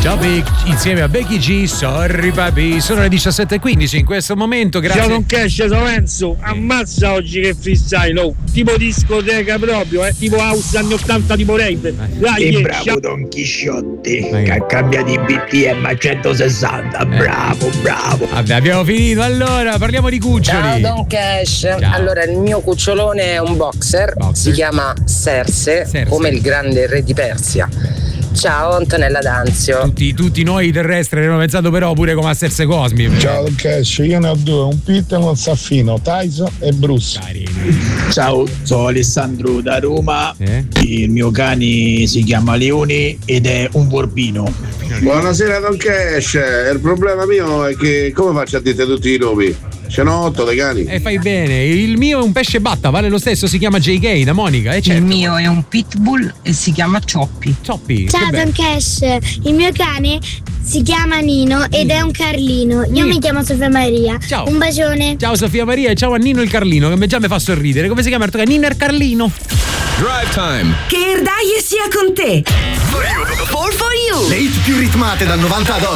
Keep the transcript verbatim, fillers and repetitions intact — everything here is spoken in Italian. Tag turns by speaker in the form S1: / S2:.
S1: Topic insieme a Becky G, Sorry Papi. Sono le diciassette e quindici in questo momento. Grazie.
S2: Ciao, non cash, Lorenzo. Ammazza oggi che freestyle, oh. Tipo discoteca proprio, eh. Tipo house anni ottanta, tipo rave. Dai,
S3: e bravo ciao. Don Chisciotti che ha cambiato i B P M a centosessanta. Bravo, bravo.
S1: Vabbè, abbiamo finito. Allora, parliamo di cuccioli.
S4: Ciao Don Cash.
S1: Ciao.
S4: Allora, il mio cucciolone è un boxer,
S1: boxer.
S4: si chiama Serse,
S1: Serse,
S4: come il grande re di Persia. Ciao Antonella D'Anzio.
S1: Tutti, tutti noi terrestri abbiamo pensato però pure come a Serse Cosmi.
S5: Ciao Don Cash, io ne ho due, un Pit e un Saffino, Tyson e Bruce.
S1: Carini.
S3: Ciao, sono Alessandro da Roma. Eh? Il mio cane si chiama Leone ed è un vorbino.
S6: Buonasera Don Cash, il problema mio è che come faccio a dire tutti i nomi? Ce n'ho otto dei cani.
S1: E eh, fai bene. Il mio è un pesce batta, vale lo stesso, si chiama J K da Monica. Eh, certo.
S7: Il mio è un pitbull e si chiama Choppy.
S1: Choppy.
S8: Ciao Don Cash, il mio cane si chiama Nino ed mm. è un Carlino. Io mm. mi chiamo Sofia Maria.
S1: Ciao.
S8: Un bacione.
S1: Ciao Sofia Maria e ciao a Nino il Carlino, che già mi fa sorridere. Come si chiama il tuo cane? Nino il Carlino.
S9: Drive Time.
S10: Che Erdaie sia con te. For you. For, for you.
S9: Le hit più ritmate dal novanta ad oggi.